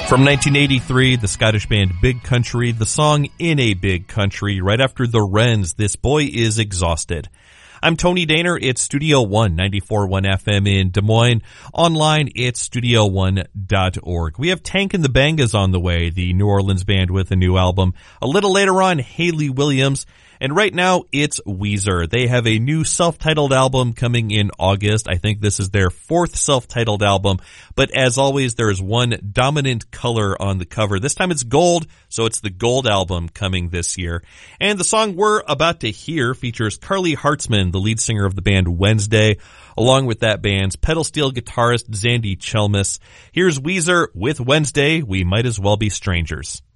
From 1983, the Scottish band Big Country, the song In a Big Country, right after the Wrens, This Boy Is Exhausted. I'm Tony Daner. It's Studio One, 94.1 FM in Des Moines. Online, it's studio1.org. We have Tank and the Bangas on the way, the New Orleans band with a new album. A little later on, Hayley Williams. And right now, it's Weezer. They have a new self-titled album coming in August. I think this is their fourth self-titled album. But as always, there is one dominant color on the cover. This time it's gold, so it's the gold album coming this year. And the song we're about to hear features Carly Hartzman, the lead singer of the band Wednesday, along with that band's pedal steel guitarist Zandy Chelmis. Here's Weezer with Wednesday, We Might As Well Be Strangers.